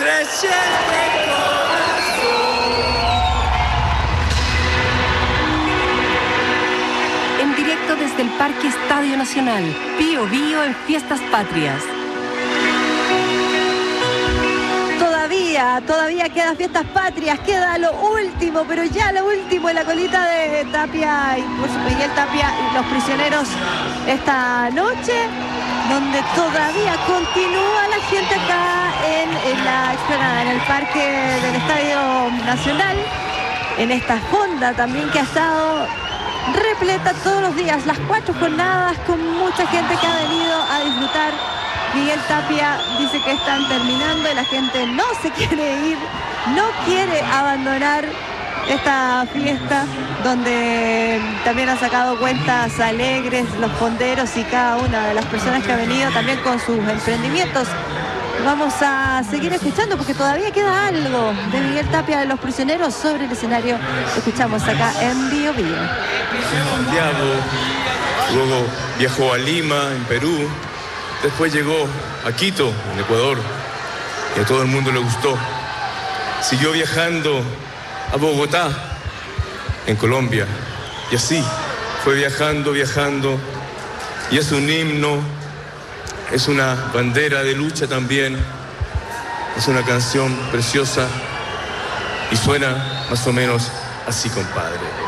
En directo desde el Parque Estadio Nacional, Bío Bío en Fiestas Patrias. Todavía quedan Fiestas Patrias, queda lo último, pero ya lo último en la colita de Tapia y Miguel Tapia y los prisioneros esta noche, donde todavía continúa la gente acá en la explanada, en el Parque del Estadio Nacional, en esta fonda también que ha estado repleta todos los días, las 4 jornadas, con mucha gente que ha venido a disfrutar. Miguel Tapia dice que están terminando y la gente no se quiere ir, no quiere abandonar esta fiesta, donde también han sacado cuentas alegres los fonderos y cada una de las personas que ha venido también con sus emprendimientos. Vamos a seguir escuchando porque todavía queda algo de Miguel Tapia de los prisioneros sobre el escenario. Escuchamos acá en Bío Bío. Santiago, luego viajó a Lima, en Perú. Después llegó a Quito, en Ecuador, y a todo el mundo le gustó. Siguió viajando a Bogotá, en Colombia, y así fue viajando, y es un himno, es una bandera de lucha también, es una canción preciosa, y suena más o menos así, compadre.